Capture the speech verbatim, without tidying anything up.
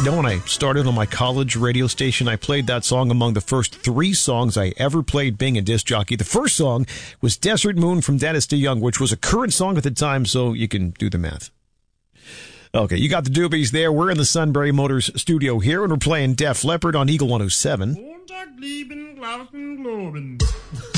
know, when I started on my college radio station, I played that song among the first three songs I ever played being a disc jockey. The first song was Desert Moon from Dennis DeYoung, which was a current song at the time, so you can do the math. Okay, you got the Doobies there. We're in the Sunbury Motors studio here, and we're playing Def Leppard on Eagle one oh seven.